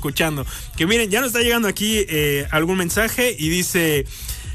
escuchando. Que miren, ya nos está llegando aquí algún mensaje y dice...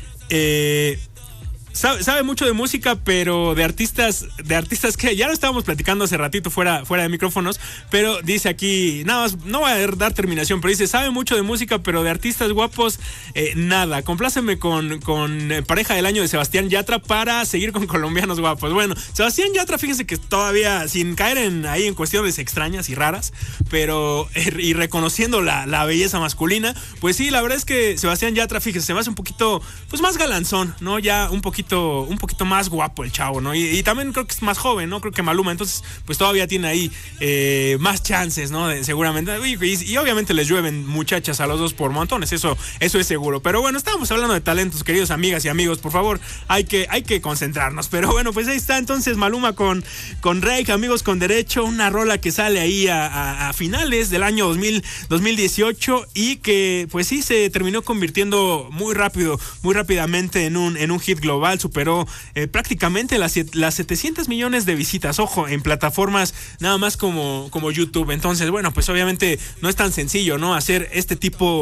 Sabe mucho de música, pero de artistas que ya lo estábamos platicando hace ratito fuera de micrófonos, pero dice aquí, nada más, no voy a dar terminación, pero dice, sabe mucho de música, pero de artistas guapos, nada. Compláceme con pareja del año de Sebastián Yatra para seguir con colombianos guapos. Bueno, Sebastián Yatra, fíjense que todavía, sin caer ahí en cuestiones extrañas y raras, pero y reconociendo la belleza masculina, pues sí, la verdad es que Sebastián Yatra, fíjense, se me hace un poquito, pues más galanzón, ¿no? Ya un poquito más guapo el chavo, ¿no? Y también creo que es más joven, ¿no? Creo que Maluma, entonces, pues todavía tiene ahí más chances, ¿no? Seguramente. Y obviamente les llueven muchachas a los dos por montones, eso es seguro. Pero bueno, estábamos hablando de talentos, queridos amigas y amigos, por favor, hay que concentrarnos. Pero bueno, pues ahí está entonces Maluma con Reik, Amigos con Derecho, una rola que sale ahí a finales del año 2018 y que pues sí se terminó convirtiendo muy rápidamente en un hit global. Superó prácticamente las 700 millones de visitas, ojo, en plataformas nada más como YouTube. Entonces, bueno, pues obviamente no es tan sencillo, ¿no? Hacer este tipo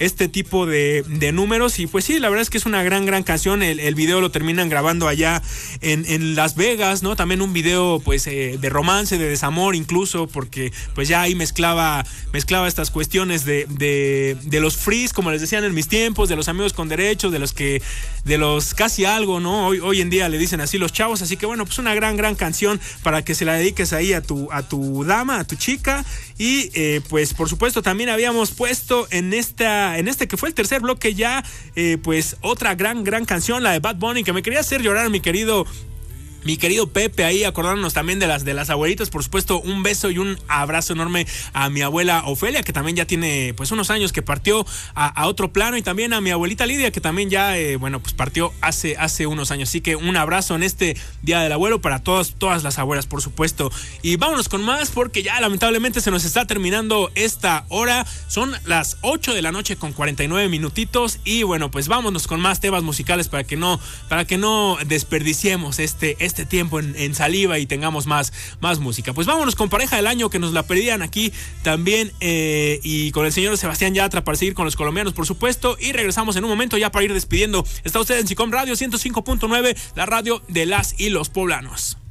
de números. Y pues sí, la verdad es que es una gran canción. El video lo terminan grabando allá en Las Vegas, ¿no? También un video pues de romance, de desamor incluso, porque pues ya ahí mezclaba estas cuestiones de los frees, como les decían en mis tiempos, de los amigos con derechos, de los casi algo, ¿no? Hoy en día le dicen así los chavos, así que bueno, pues una gran canción para que se la dediques ahí a tu dama, a tu chica. Y pues por supuesto también habíamos puesto en este que fue el tercer bloque ya, pues otra gran canción, la de Bad Bunny, que me quería hacer llorar mi querido Pepe, ahí acordándonos también de las abuelitas. Por supuesto, un beso y un abrazo enorme a mi abuela Ofelia, que también ya tiene pues unos años que partió a otro plano, y también a mi abuelita Lidia, que también ya pues partió hace unos años. Así que un abrazo en este Día del Abuelo para todas las abuelas, por supuesto. Y vámonos con más, porque ya lamentablemente se nos está terminando esta hora. Son las 8 de la noche con 49 minutitos, y bueno, pues vámonos con más temas musicales para que no desperdiciemos este tiempo en saliva y tengamos más música. Pues vámonos con Pareja del Año, que nos la pedían aquí también, y con el señor Sebastián Yatra para seguir con los colombianos, por supuesto, y regresamos en un momento ya para ir despidiendo. Está usted en SICOM Radio 105.9, la radio de las y los poblanos.